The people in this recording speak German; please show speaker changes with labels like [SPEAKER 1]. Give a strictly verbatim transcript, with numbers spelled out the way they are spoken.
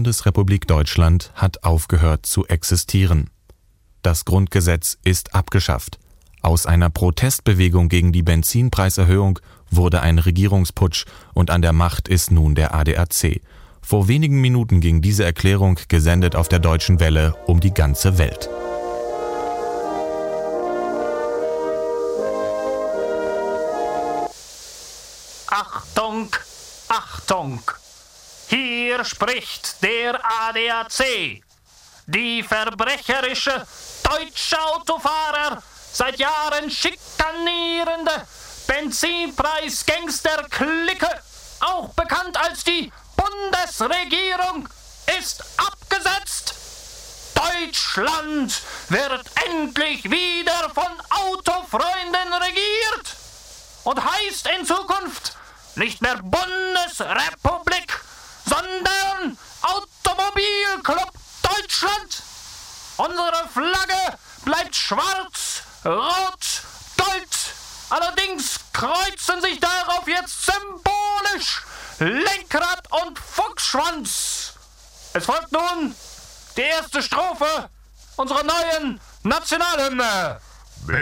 [SPEAKER 1] Bundesrepublik Deutschland hat aufgehört zu existieren. Das Grundgesetz ist abgeschafft. Aus einer Protestbewegung gegen die Benzinpreiserhöhung wurde ein Regierungsputsch und an der Macht ist nun der A D A C. Vor wenigen Minuten ging diese Erklärung, gesendet auf der Deutschen Welle, um die ganze Welt.
[SPEAKER 2] Achtung, Achtung! Hier spricht der A D A C. Die verbrecherische deutsche Autofahrer, seit Jahren schikanierende Benzinpreis-Gangster-Clique, auch bekannt als die Bundesregierung, ist abgesetzt. Deutschland wird endlich wieder von Autofreunden regiert und heißt in Zukunft nicht mehr Bundesrepublik, sondern Automobilclub Deutschland. Unsere Flagge bleibt schwarz, rot, gold. Allerdings kreuzen sich darauf jetzt symbolisch Lenkrad und Fuchsschwanz. Es folgt nun die erste Strophe unserer neuen Nationalhymne.